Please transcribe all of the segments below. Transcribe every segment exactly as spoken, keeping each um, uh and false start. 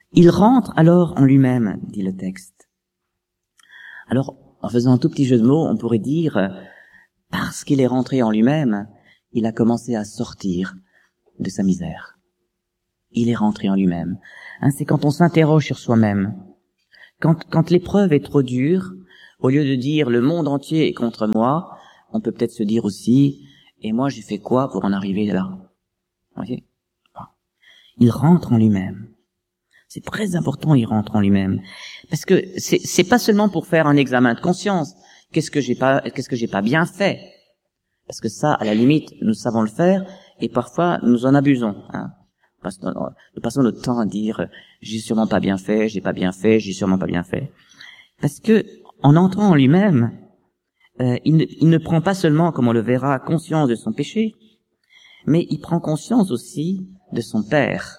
Il rentre alors en lui-même, dit le texte. Alors, en faisant un tout petit jeu de mots, on pourrait dire, parce qu'il est rentré en lui-même, il a commencé à sortir de sa misère. Il est rentré en lui-même. Hein, c'est quand on s'interroge sur soi-même. Quand, quand l'épreuve est trop dure, au lieu de dire le monde entier est contre moi, on peut peut-être se dire aussi, et moi j'ai fait quoi pour en arriver là? Vous voyez? Il rentre en lui-même. C'est très important, il rentre en lui-même. Parce que c'est, c'est pas seulement pour faire un examen de conscience. Qu'est-ce que j'ai pas, qu'est-ce que j'ai pas bien fait? Parce que ça, à la limite, nous savons le faire, et parfois, nous en abusons, hein. Nous passons notre temps à dire, j'ai sûrement pas bien fait, j'ai pas bien fait, j'ai sûrement pas bien fait. Parce que, en entrant en lui-même, euh, il, ne, il ne prend pas seulement, comme on le verra, conscience de son péché, mais il prend conscience aussi de son Père.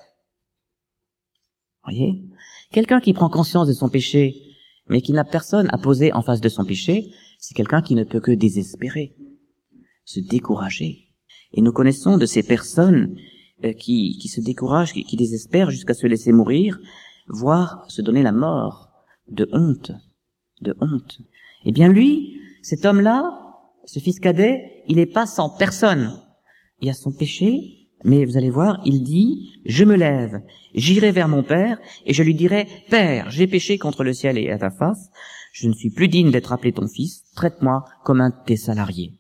Voyez? Quelqu'un qui prend conscience de son péché, mais qui n'a personne à poser en face de son péché, c'est quelqu'un qui ne peut que désespérer, se décourager. Et nous connaissons de ces personnes euh, qui, qui se découragent, qui, qui désespèrent jusqu'à se laisser mourir, voire se donner la mort de honte, de honte. Eh bien lui, cet homme-là, ce fils cadet, il n'est pas sans personne. Il y a son péché, mais vous allez voir, il dit, je me lève, j'irai vers mon père, et je lui dirai, Père, j'ai péché contre le ciel et à ta face, je ne suis plus digne d'être appelé ton fils, traite-moi comme un de tes salariés.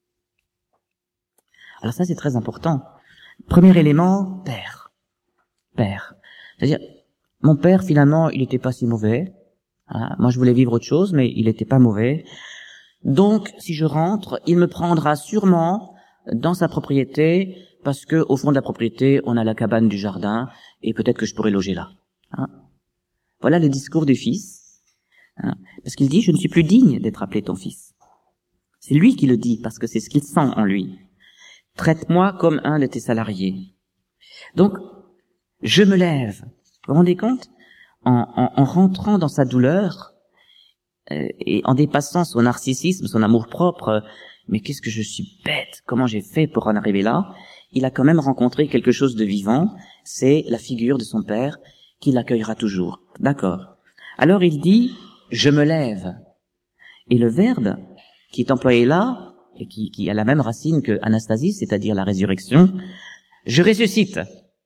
Alors ça, c'est très important. Premier élément, père. Père. C'est-à-dire, mon père, finalement, il n'était pas si mauvais. Hein, moi, je voulais vivre autre chose, mais il n'était pas mauvais. Donc, si je rentre, il me prendra sûrement dans sa propriété, parce que au fond de la propriété, on a la cabane du jardin, et peut-être que je pourrais loger là. Hein. Voilà le discours du fils. Hein, parce qu'il dit, je ne suis plus digne d'être appelé ton fils. C'est lui qui le dit, parce que c'est ce qu'il sent en lui. Traite-moi comme un de tes salariés. Donc, je me lève. Vous vous rendez compte? En, en, en rentrant dans sa douleur, euh, et en dépassant son narcissisme, son amour-propre, euh, mais qu'est-ce que je suis bête, comment j'ai fait pour en arriver là? Il a quand même rencontré quelque chose de vivant, c'est la figure de son père qui l'accueillera toujours. D'accord. Alors il dit, je me lève. Et le verbe qui est employé là, et qui, qui a la même racine que anastasie, c'est-à-dire la résurrection, je ressuscite.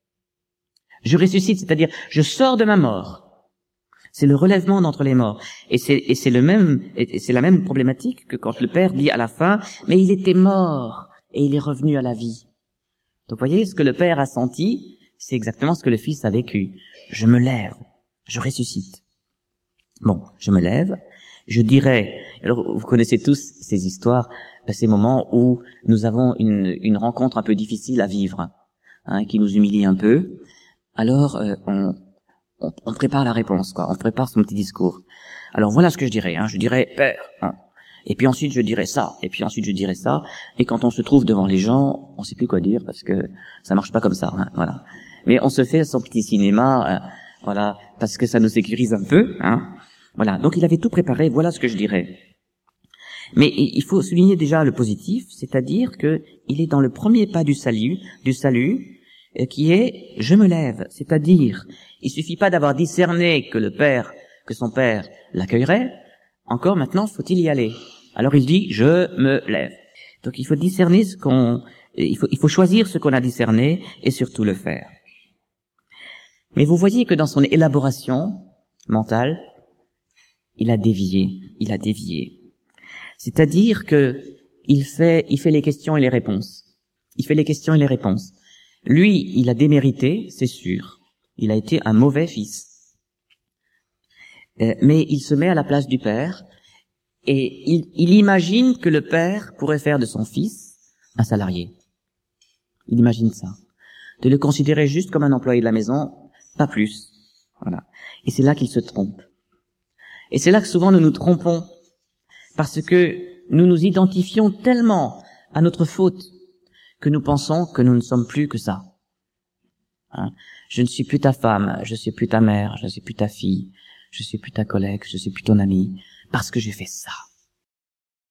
Je ressuscite, c'est-à-dire je sors de ma mort. C'est le relèvement d'entre les morts. Et c'est, et c'est le même, et c'est la même problématique que quand le Père dit à la fin, mais il était mort et il est revenu à la vie. Donc, vous voyez, ce que le Père a senti, c'est exactement ce que le Fils a vécu. Je me lève, je ressuscite. Bon, je me lève, je dirais, alors vous connaissez tous ces histoires, ces moments où nous avons une, une rencontre un peu difficile à vivre, hein, qui nous humilie un peu. Alors, euh, on, on, on prépare la réponse, quoi. On prépare son petit discours. Alors voilà ce que je dirais. Hein. Je dirais Père. Hein. Et puis ensuite je dirais ça. Et puis ensuite je dirais ça. Et quand on se trouve devant les gens, on sait plus quoi dire parce que ça marche pas comme ça. Hein. Voilà. Mais on se fait son petit cinéma, euh, voilà, parce que ça nous sécurise un peu. Hein. Voilà. Donc il avait tout préparé. Voilà ce que je dirais. Mais il faut souligner déjà le positif, c'est-à-dire que il est dans le premier pas du salut, du salut, qui est « je me lève », c'est-à-dire il suffit pas d'avoir discerné que le père, que son père l'accueillerait, encore maintenant faut-il y aller. Alors il dit « je me lève ». Donc il faut discerner ce qu'on, il faut, il faut choisir ce qu'on a discerné et surtout le faire. Mais vous voyez que dans son élaboration mentale, il a dévié, il a dévié. C'est-à-dire que il fait, il fait les questions et les réponses. Il fait les questions et les réponses. Lui, il a démérité, c'est sûr. Il a été un mauvais fils. Euh, mais il se met à la place du père et il, il imagine que le père pourrait faire de son fils un salarié. Il imagine ça. De le considérer juste comme un employé de la maison, pas plus. Voilà. Et c'est là qu'il se trompe. Et c'est là que souvent nous nous trompons. Parce que nous nous identifions tellement à notre faute que nous pensons que nous ne sommes plus que ça. Hein? Je ne suis plus ta femme, je suis plus ta mère, je ne suis plus ta fille, je suis plus ta collègue, je suis plus ton ami, parce que j'ai fait ça.